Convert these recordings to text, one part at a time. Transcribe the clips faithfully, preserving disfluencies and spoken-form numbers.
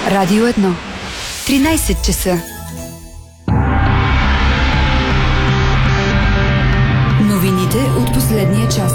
Радио едно. тринайсет часа. Новините от последния час.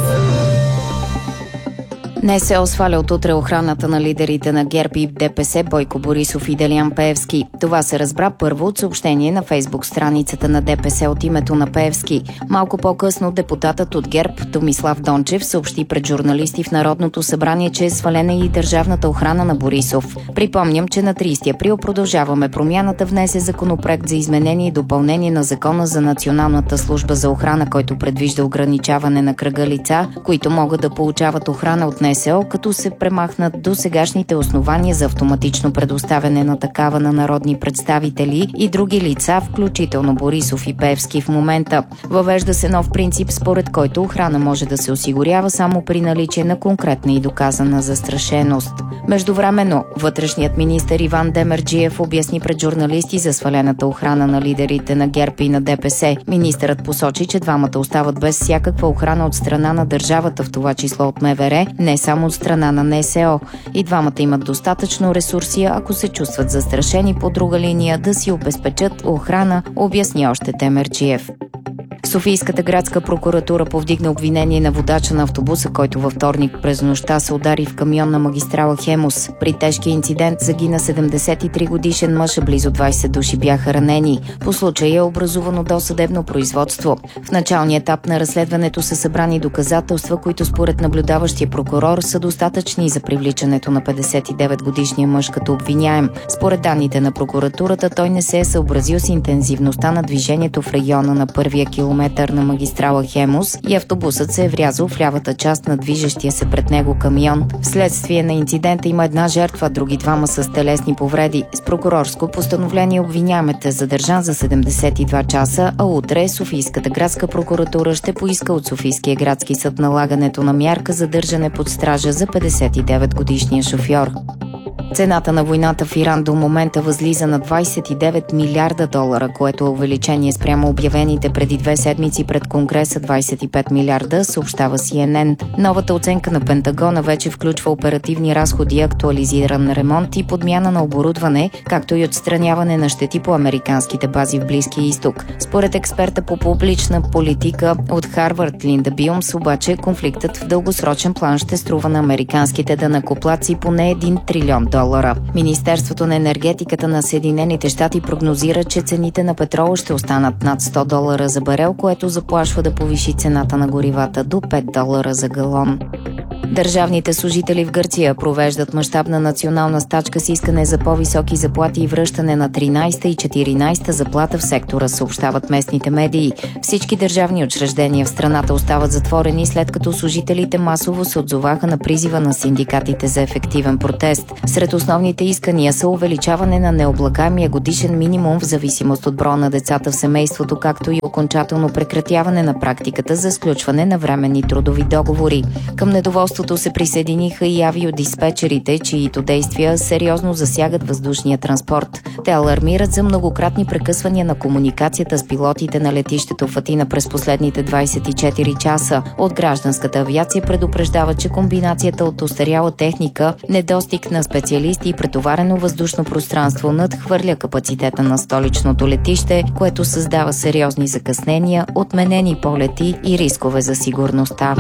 НСО сваля от утре охраната на лидерите на ГЕРБ и ДПС Бойко Борисов и Делян Пеевски. Това се разбра първо от съобщение на фейсбук страницата на ДПС от името на Пеевски. Малко по-късно депутатът от ГЕРБ Томислав Дончев съобщи пред журналисти в Народното събрание, че е свалена и държавната охрана на Борисов. Припомням, че на трийсети април Продължаваме промяната внесе законопроект за изменение и допълнение на Закона за Националната служба за охрана, който предвижда ограничаване на кръга лица, които могат да получават охрана от НСО, като се премахнат досегашните основания за автоматично предоставяне на такава на народни представители и други лица, включително Борисов и Пеевски в момента. Въвежда се нов принцип, според който охрана може да се осигурява само при наличие на конкретна и доказана застрашеност. Междувременно, вътрешният министър Иван Демерджиев обясни пред журналисти за свалената охрана на лидерите на ГЕРБ и на ДПС. Министърът посочи, че двамата остават без всякаква охрана от страна на държавата, в това число от МВР, не само от страна на НСО. И двамата имат достатъчно ресурси, ако се чувстват застрашени по друга линия, да си обезпечат охрана, обясни още Демерджиев. Софийската градска прокуратура повдигна обвинение на водача на автобуса, който във вторник през нощта се удари в камион на магистрала Хемус. При тежкия инцидент загина седемдесет и три годишен мъж, а близо двайсет души бяха ранени. По случая е образувано досъдебно производство. В началния етап на разследването са събрани доказателства, които според наблюдаващия прокурор са достатъчни за привличането на петдесет и девет годишния мъж като обвиняем. Според данните на прокуратурата, той не се е съобразил с интензивността на движението в района на първия километър на магистрала Хемус и автобусът се е врязал в лявата част на движещия се пред него камион. Вследствие на инцидента има една жертва, други двама с телесни повреди. С прокурорско постановление обвиняемият е задържан за седемдесет и два часа, а утре Софийската градска прокуратура ще поиска от Софийския градски съд налагането на мярка за държане под стража за петдесет и девет годишния шофьор. Цената на войната в Иран до момента възлиза на двайсет и девет милиарда долара, което е увеличение спрямо обявените преди две седмици пред Конгреса двайсет и пет милиарда, съобщава Си Ен Ен. Новата оценка на Пентагона вече включва оперативни разходи, актуализиран ремонт и подмяна на оборудване, както и отстраняване на щети по американските бази в Близкия изток. Според експерта по публична политика от Харвард Линда Билмс, обаче конфликтът в дългосрочен план ще струва на американските данъкоплатци поне един трилион долара. Министерството на енергетиката на Съединените щати прогнозира, че цените на петрола ще останат над сто долара за барел, което заплашва да повиши цената на горивата до пет долара за галон. Държавните служители в Гърция провеждат мащабна национална стачка с искане за по-високи заплати и връщане на тринайсета и четиринайсета заплата в сектора, съобщават местните медии. Всички държавни учреждения в страната остават затворени, след като служителите масово се отзоваха на призива на синдикатите за ефективен протест. Сред основните искания са увеличаване на необлагаемия годишен минимум в зависимост от броя на децата в семейството, както и окончателно прекратяване на практиката за сключване на временни трудови договори. Към недоволството се присъединиха и авиодиспетчерите, чиито действия сериозно засягат въздушния транспорт. Те алармират за многократни прекъсвания на комуникацията с пилотите на летището в Атина през последните двайсет и четири часа. От гражданската авиация предупреждава, че комбинацията от остаряла техника, недостиг на специалисти и претоварено въздушно пространство надхвърля капацитета на столичното летище, което създава сериозни закъснения, отменени полети и рискове за сигурността.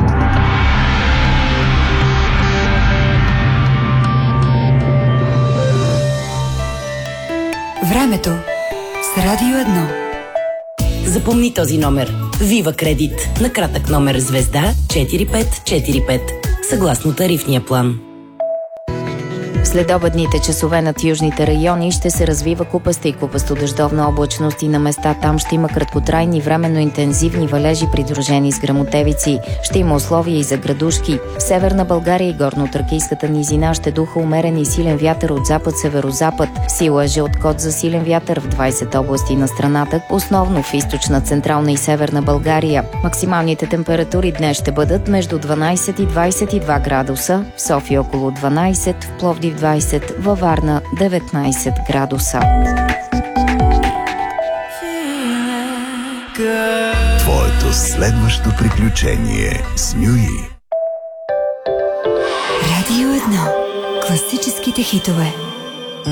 Времето с Радио едно. Запомни този номер. Вива Кредит. На кратък номер звезда четири пет четири пет. Съгласно тарифния план. В следобедните часове над южните райони ще се развива купаста и купасто-дъждовна облачност и на места там ще има краткотрайни временно интензивни валежи, придружени с гръмотевици. Ще има условия и за градушки. В Северна България и горно-тракийската низина ще духа умерен и силен вятър от запад-северозапад. Сила е жълт код за силен вятър в двайсет области на страната, основно в източна, централна и северна България. Максималните температури днес ще бъдат между дванайсет и двайсет и два градуса, в София около дванайсет, в Пловдив двайсет, във Варна деветнайсет градуса. Твоето следващо приключение с Нюи. Радио едно. Класическите хитове.